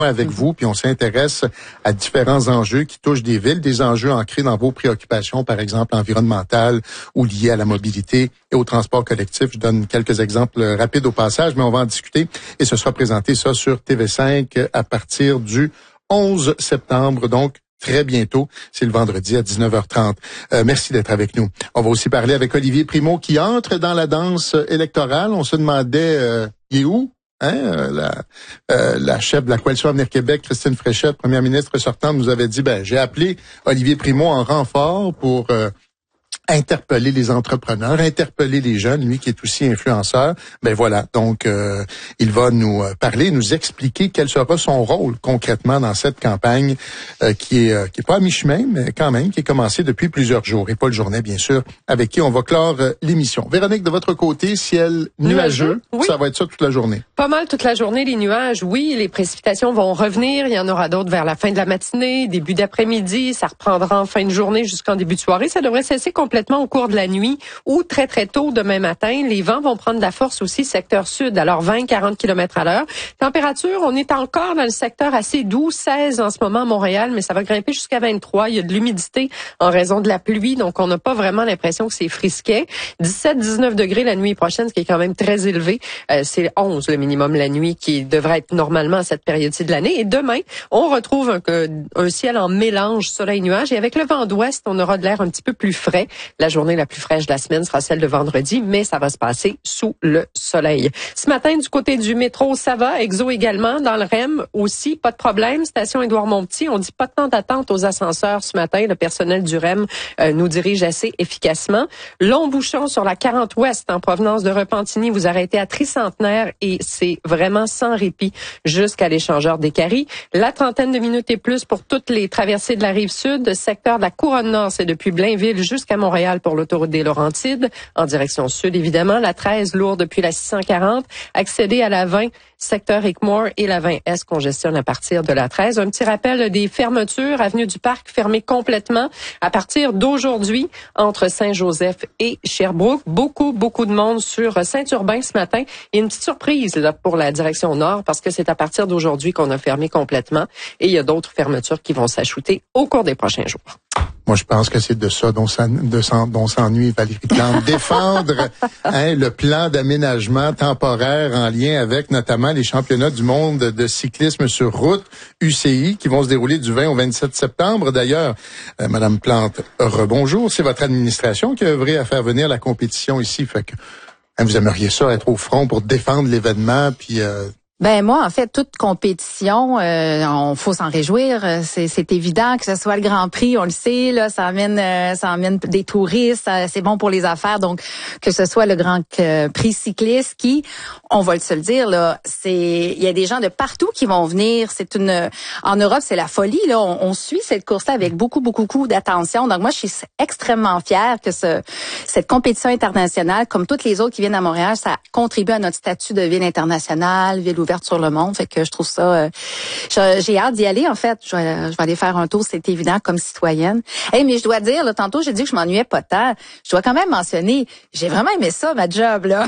avec vous, puis on s'intéresse à différents enjeux qui touchent des villes, des enjeux ancrés dans vos préoccupations, par exemple environnementales ou liés à la mobilité et au transport collectif. Je donne quelques exemples rapides au passage, mais on va en discuter et ce sera présenté ça sur TV5 à partir du 11 septembre, donc très bientôt. C'est le vendredi à 19h30. Merci d'être avec nous. On va aussi parler avec Olivier Primo qui entre dans la danse électorale. On se demandait, il est où? La chef de la Coalition Avenir Québec, Christine Fréchette, première ministre sortante, nous avait dit, j'ai appelé Olivier Primo en renfort pour interpeller les entrepreneurs, interpeller les jeunes, lui qui est aussi influenceur. Voilà, donc il va nous parler, nous expliquer quel sera son rôle concrètement dans cette campagne qui est pas à mi-chemin, mais quand même qui est commencée depuis plusieurs jours. Et Paul Journet, bien sûr, avec qui on va clore l'émission. Véronique, de votre côté, ciel nuageux, oui. Ça va être ça toute la journée. Pas mal toute la journée, les nuages, oui, les précipitations vont revenir. Il y en aura d'autres vers la fin de la matinée, début d'après-midi. Ça reprendra en fin de journée jusqu'en début de soirée. Ça devrait cesser complètement au cours de la nuit ou très, très tôt demain matin. Les vents vont prendre de la force aussi secteur sud, alors 20-40 km à l'heure. Température, on est encore dans le secteur assez doux, 16 en ce moment à Montréal, mais ça va grimper jusqu'à 23. Il y a de l'humidité en raison de la pluie, donc on n'a pas vraiment l'impression que c'est frisquet. 17-19 degrés la nuit prochaine, ce qui est quand même très élevé. C'est 11 le minimum la nuit qui devrait être normalement à cette période-ci de l'année. Et demain, on retrouve un ciel en mélange soleil-nuage et avec le vent d'ouest, on aura de l'air un petit peu plus frais. La journée la plus fraîche de la semaine sera celle de vendredi, mais ça va se passer sous le soleil. Ce matin, du côté du métro, ça va. Exo également. Dans le REM aussi, pas de problème. Station Édouard-Montpetit, on dit pas de temps d'attente aux ascenseurs ce matin. Le personnel du REM nous dirige assez efficacement. Long bouchon sur la 40 Ouest en provenance de Repentigny. Vous arrêtez à Tricentenaire et c'est vraiment sans répit jusqu'à l'échangeur des Caries. La trentaine de minutes et plus pour toutes les traversées de la Rive-Sud. Secteur de la Couronne-Nord, c'est depuis Blainville jusqu'à Montréal pour l'autoroute des Laurentides, en direction sud évidemment. La 13 lourde depuis la 640. Accéder à la 20, secteur Hickmore et la 20S congestionne à partir de la 13. Un petit rappel des fermetures. Avenue du Parc fermée complètement à partir d'aujourd'hui entre Saint-Joseph et Sherbrooke. Beaucoup de monde sur Saint-Urbain ce matin. Et une petite surprise là, pour la direction nord parce que c'est à partir d'aujourd'hui qu'on a fermé complètement. Et il y a d'autres fermetures qui vont s'ajouter au cours des prochains jours. Moi, je pense que c'est de ça dont s'ennuie Valérie Plante. Défendre le plan d'aménagement temporaire en lien avec notamment les championnats du monde de cyclisme sur route, UCI, qui vont se dérouler du 20 au 27 septembre. D'ailleurs, Madame Plante, rebonjour. C'est votre administration qui a œuvré à faire venir la compétition ici. Fait que vous aimeriez ça être au front pour défendre l'événement, puis... Moi, en fait, toute compétition, on faut s'en réjouir. C'est évident que ce soit le Grand Prix, on le sait, là, ça amène des touristes, c'est bon pour les affaires. Donc, que ce soit le Grand Prix cycliste, qui, on va se le dire, là, il y a des gens de partout qui vont venir. En Europe, c'est la folie, là. On suit cette course-là avec beaucoup d'attention. Donc, moi, je suis extrêmement fière que cette compétition internationale, comme toutes les autres qui viennent à Montréal, ça contribue à notre statut de ville internationale, ville ouverte sur le monde. Fait que je trouve ça... j'ai hâte d'y aller, en fait. Je vais aller faire un tour, c'est évident, comme citoyenne. Mais je dois dire, là, tantôt, j'ai dit que je m'ennuyais pas tant. Je dois quand même mentionner, j'ai vraiment aimé ça, ma job, là.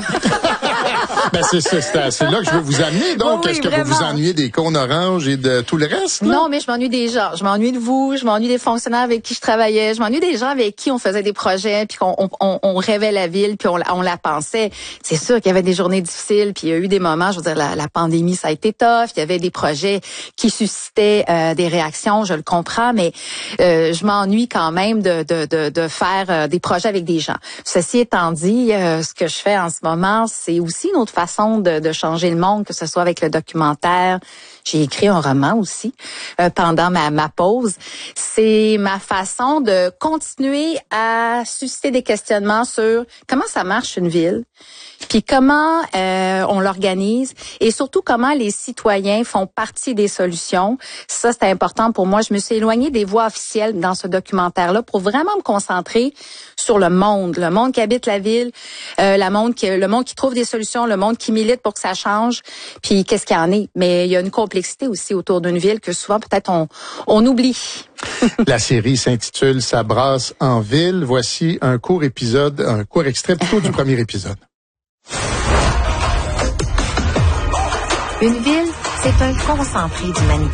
C'est là que je veux vous amener. Donc, oui, est-ce que vraiment. vous vous ennuyez des cônes oranges et de tout le reste, là? Non, mais je m'ennuie des gens. Je m'ennuie de vous. Je m'ennuie des fonctionnaires avec qui je travaillais. Je m'ennuie des gens avec qui on faisait des projets, puis qu'on rêvait la ville, puis on la pensait. C'est sûr qu'il y avait des journées difficiles, puis il y a eu des moments, je veux dire, la pandémie, ça a été tough. Il y avait des projets qui suscitaient des réactions, je le comprends, mais je m'ennuie quand même de faire des projets avec des gens. Ceci étant dit, ce que je fais en ce moment, c'est aussi une autre façon de changer le monde, que ce soit avec le documentaire. J'ai écrit un roman aussi pendant ma pause. C'est ma façon de continuer à susciter des questionnements sur comment ça marche une ville, puis comment on l'organise et surtout comment les citoyens font partie des solutions. Ça, c'est important pour moi. Je me suis éloignée des voix officielles dans ce documentaire-là pour vraiment me concentrer sur le monde qui habite la ville, le monde qui trouve des solutions, le monde qui milite pour que ça change, puis qu'est-ce qu'il y en est. Mais il y a une complexité aussi autour d'une ville que souvent peut-être on oublie. La série s'intitule « Ça brasse en ville ». Voici un court extrait plutôt du premier épisode. Une ville, C'est un concentré d'humanité.